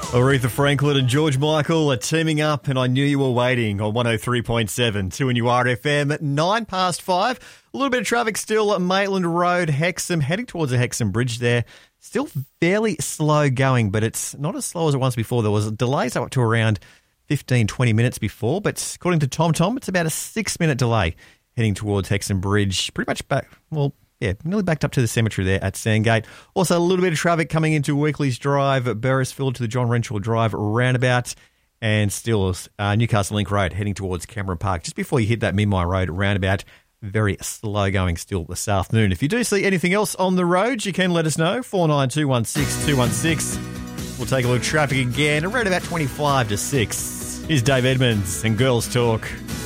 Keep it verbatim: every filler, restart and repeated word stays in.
Aretha Franklin and George Michael are teaming up, and I knew you were waiting on one oh three point seven, two and you are F M at nine past five. A little bit of traffic still at Maitland Road, Hexham, heading towards the Hexham Bridge there. Still fairly slow going, but it's not as slow as it was before. There was delays up to around fifteen, twenty minutes before, but according to TomTom, it's about a six-minute delay heading towards Hexham Bridge. Pretty much back, well, yeah, nearly backed up to the cemetery there at Sandgate. Also, a little bit of traffic coming into Weekly's Drive, Beresfield to the John Renshaw Drive roundabout, and still uh, Newcastle Link Road heading towards Cameron Park. Just before you hit that Minmai Road roundabout, very slow going still this afternoon. If you do see anything else on the roads, you can let us know. four nine two one six two one six. We'll take a look at traffic again around about twenty-five to six. Here's Dave Edmonds and Girls Talk.